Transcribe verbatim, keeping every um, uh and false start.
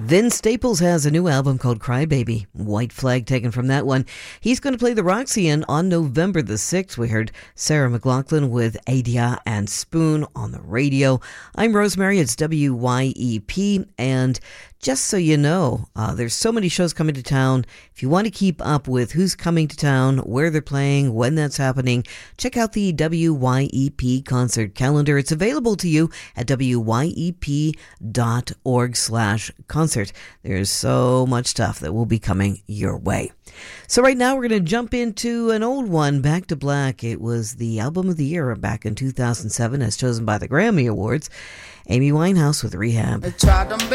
Vince Staples has a new album called Cry Baby. White Flag taken from that one. He's going to play the Roxy on November the sixth. We heard Sarah McLachlan with Adia and Spoon on the radio. I'm Rosemary. It's W Y E P. And just so you know, uh, there's so many shows coming to town. If you want to keep up with who's coming to town, where they're playing, when that's happening, check out the W Y E P concert calendar. It's available to you at W Y E P dot org slash concert. There's so much stuff that will be coming your way. So right now we're going to jump into an old one, Back to Black. It was the album of the year back in two thousand seven as chosen by the Grammy Awards. Amy Winehouse with Rehab.